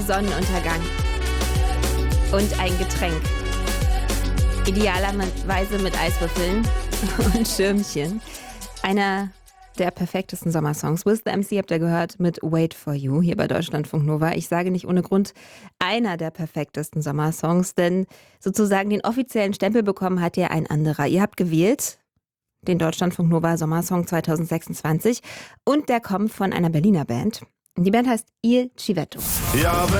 Sonnenuntergang und ein Getränk. Idealerweise mit Eiswürfeln und Schirmchen. Einer der perfektesten Sommersongs. With the MC habt ihr gehört mit Wait for You hier bei Deutschlandfunk Nova. Ich sage nicht ohne Grund einer der perfektesten Sommersongs, denn sozusagen den offiziellen Stempel bekommen hat ja ein anderer. Ihr habt gewählt den Deutschlandfunk Nova Sommersong 2026 und der kommt von einer Berliner Band. Die Band heißt Il Civetto. Ja,